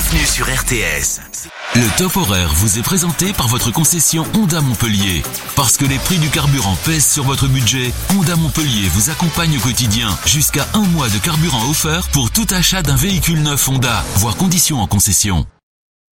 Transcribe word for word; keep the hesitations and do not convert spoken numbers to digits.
bienvenue sur R T S. Le top horaire vous est présenté par votre concession Honda Montpellier. Parce que les prix du carburant pèsent sur votre budget, Honda Montpellier vous accompagne au quotidien. Jusqu'à un mois de carburant offert pour tout achat d'un véhicule neuf Honda. Voir conditions en concession.